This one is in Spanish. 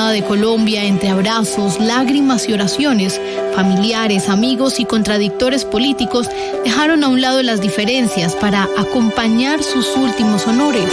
Embajada de Colombia, entre abrazos, lágrimas y oraciones, familiares, amigos y contradictores políticos dejaron a un lado las diferencias para acompañar sus últimos honores.